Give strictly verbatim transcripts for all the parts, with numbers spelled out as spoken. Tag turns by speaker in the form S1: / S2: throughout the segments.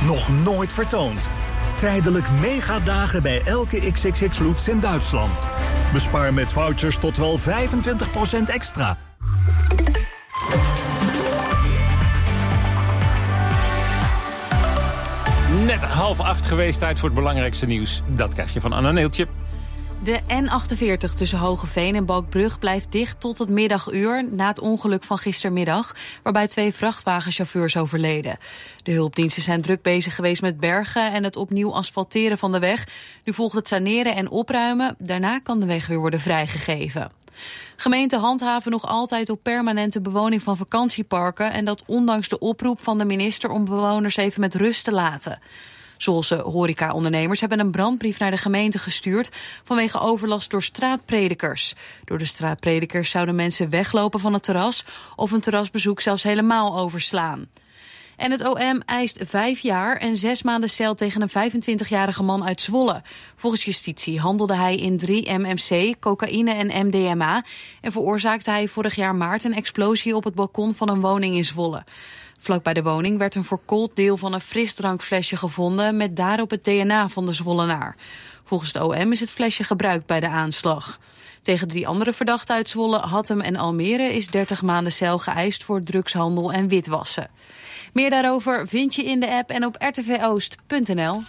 S1: Nog nooit vertoond. Tijdelijk megadagen bij elke X X X-loods in Duitsland. Bespaar met vouchers tot wel vijfentwintig procent extra.
S2: Net half acht geweest, tijd voor het belangrijkste nieuws. Dat krijg je van Anna Neeltje.
S3: De N achtenveertig tussen Hogeveen en Balkbrug blijft dicht tot het middaguur na het ongeluk van gistermiddag, waarbij twee vrachtwagenchauffeurs overleden. De hulpdiensten zijn druk bezig geweest met bergen en het opnieuw asfalteren van de weg. Nu volgt het saneren en opruimen. Daarna kan de weg weer worden vrijgegeven. Gemeenten handhaven nog altijd op permanente bewoning van vakantieparken, en dat ondanks de oproep van de minister om bewoners even met rust te laten. Zoals horecaondernemers hebben een brandbrief naar de gemeente gestuurd vanwege overlast door straatpredikers. Door de straatpredikers zouden mensen weglopen van het terras of een terrasbezoek zelfs helemaal overslaan. En het O M eist vijf jaar en zes maanden cel tegen een vijfentwintigjarige man uit Zwolle. Volgens justitie handelde hij in drie M M C, cocaïne en M D M A... en veroorzaakte hij vorig jaar maart een explosie op het balkon van een woning in Zwolle. Vlak bij de woning werd een verkoold deel van een frisdrankflesje gevonden met daarop het D N A van de Zwollenaar. Volgens het O M is het flesje gebruikt bij de aanslag. Tegen drie andere verdachten uit Zwolle, Hattem en Almere is dertig maanden cel geëist voor drugshandel en witwassen. Meer daarover vind je in de app en op r t v oost punt n l.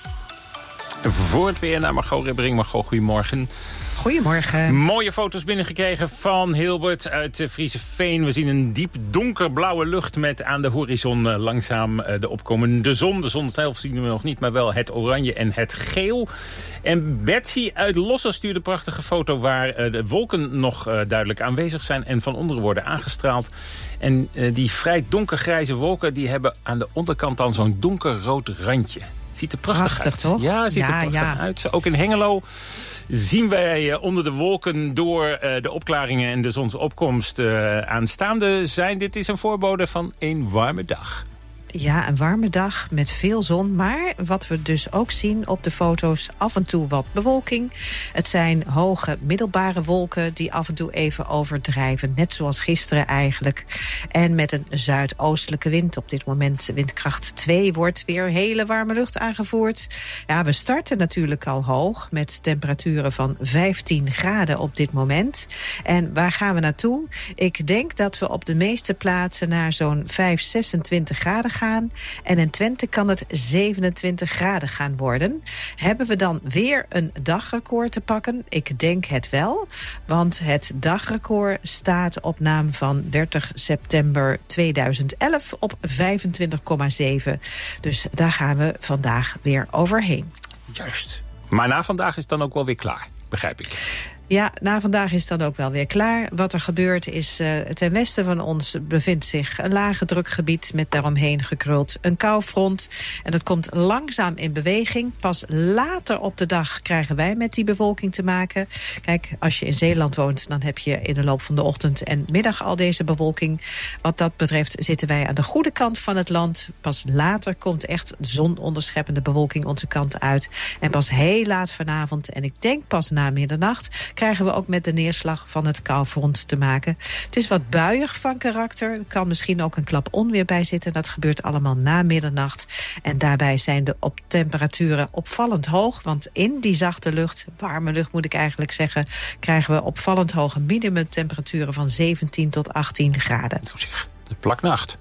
S2: Voor het weer naar Margot Ribbering. Margot, goedemorgen.
S4: Goedemorgen.
S2: Mooie foto's binnengekregen van Hilbert uit Friese Veen. We zien een diep donkerblauwe lucht met aan de horizon uh, langzaam uh, de opkomende zon. De zon zelf zien we nog niet, maar wel het oranje en het geel. En Betsy uit Lossen stuurde een prachtige foto waar uh, de wolken nog uh, duidelijk aanwezig zijn en van onderen worden aangestraald. En uh, die vrij donkergrijze wolken die hebben aan de onderkant dan zo'n donkerrood randje. Het ziet er prachtig,
S4: prachtig
S2: uit.
S4: Toch?
S2: Ja, het ziet
S4: ja,
S2: er prachtig
S4: ja.
S2: uit. Ook in Hengelo zien wij uh, onder de wolken door uh, de opklaringen en de zonsopkomst uh, aanstaande zijn. Dit is een voorbode van een warme dag.
S4: Ja, een warme dag met veel zon. Maar wat we dus ook zien op de foto's, af en toe wat bewolking. Het zijn hoge, middelbare wolken die af en toe even overdrijven. Net zoals gisteren eigenlijk. En met een zuidoostelijke wind. Op dit moment windkracht twee wordt weer hele warme lucht aangevoerd. Ja, we starten natuurlijk al hoog met temperaturen van vijftien graden op dit moment. En waar gaan we naartoe? Ik denk dat we op de meeste plaatsen naar zo'n vijf, zesentwintig graden gaan. En in Twente kan het zevenentwintig graden gaan worden. Hebben we dan weer een dagrecord te pakken? Ik denk het wel. Want het dagrecord staat op naam van dertig september tweeduizend elf op vijfentwintig komma zeven. Dus daar gaan we vandaag weer overheen.
S2: Juist. Maar na vandaag is het dan ook wel weer klaar, begrijp ik.
S4: Ja, na vandaag is het dan ook wel weer klaar. Wat er gebeurt is, uh, ten westen van ons bevindt zich een lage drukgebied met daaromheen gekruld een koufront. En dat komt langzaam in beweging. Pas later op de dag krijgen wij met die bewolking te maken. Kijk, als je in Zeeland woont, dan heb je in de loop van de ochtend en middag al deze bewolking. Wat dat betreft zitten wij aan de goede kant van het land. Pas later komt echt zononderscheppende bewolking onze kant uit. En pas heel laat vanavond, en ik denk pas na middernacht, krijgen we ook met de neerslag van het koufront te maken. Het is wat buiig van karakter. Er kan misschien ook een klap onweer bij zitten. Dat gebeurt allemaal na middernacht. En daarbij zijn de op temperaturen opvallend hoog. Want in die zachte lucht, warme lucht moet ik eigenlijk zeggen, krijgen we opvallend hoge minimumtemperaturen van zeventien tot achttien graden.
S2: De plaknacht.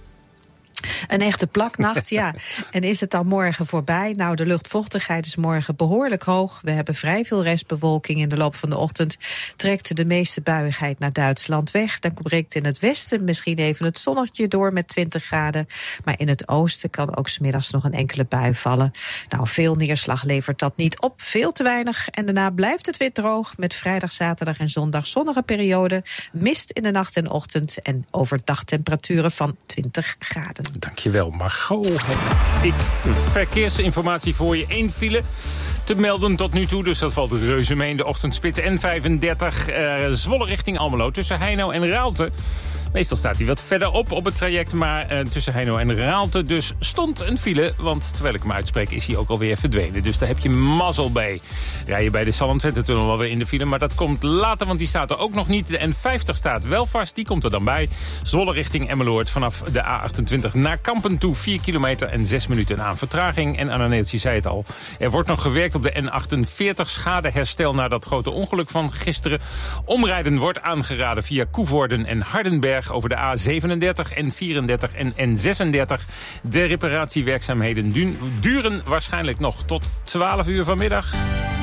S4: Een echte plaknacht, ja. En is het dan morgen voorbij? Nou, de luchtvochtigheid is morgen behoorlijk hoog. We hebben vrij veel restbewolking in de loop van de ochtend. Trekt de meeste buiigheid naar Duitsland weg. Dan breekt in het westen misschien even het zonnetje door met twintig graden. Maar in het oosten kan ook 's middags nog een enkele bui vallen. Nou, veel neerslag levert dat niet op. Veel te weinig. En daarna blijft het weer droog met vrijdag, zaterdag en zondag zonnige periode. Mist in de nacht en ochtend. En overdag temperaturen van twintig graden.
S2: Dankjewel, Margot. Ik verkeersinformatie voor je. Eén file te melden tot nu toe, dus dat valt reuze mee in de ochtendspits. N vijfendertig, uh, Zwolle richting Almelo, tussen Heino en Raalte. Meestal staat hij wat verderop op het traject, maar uh, tussen Heino en Raalte dus stond een file. Want terwijl ik hem uitspreek is hij ook alweer verdwenen. Dus daar heb je mazzel bij. Rij je bij de Salland-Twente-tunnel alweer in de file, maar dat komt later, want die staat er ook nog niet. De N vijftig staat wel vast, die komt er dan bij. Zwolle richting Emmeloord vanaf de A achtentwintig naar Kampen toe. vier kilometer en zes minuten aan vertraging. En Anna Neeltje zei het al, er wordt nog gewerkt op de N achtenveertig. Schadeherstel na dat grote ongeluk van gisteren. Omrijden wordt aangeraden via Koevoorden en Hardenberg over de A zevenendertig, N vierendertig en N zesendertig. De reparatiewerkzaamheden duren waarschijnlijk nog tot twaalf uur vanmiddag.